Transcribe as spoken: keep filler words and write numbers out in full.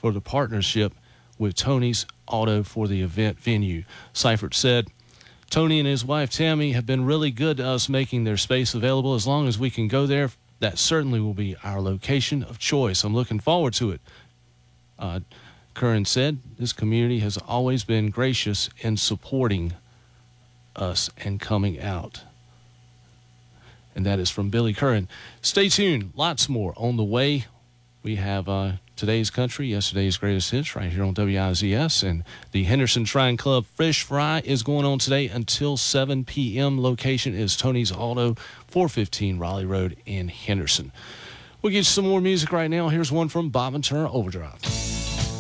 for the partnership with Tony's Auto for the event venue. Seifert said, Tony and his wife Tammy have been really good to us, making their space available. As long as we can go there, that certainly will be our location of choice. I'm looking forward to it. Uh, Curran said, this community has always been gracious in supporting us and coming out. And that is from Billy Curran. Stay tuned. Lots more on the way. We have uh, today's country, yesterday's greatest hits right here on W I Z S. And the Henderson Shrine Club Fish Fry is going on today until seven p.m. Location is Tony's Auto, four fifteen Raleigh Road in Henderson. We'll get you some more music right now. Here's one from Bob and Turner Overdrive.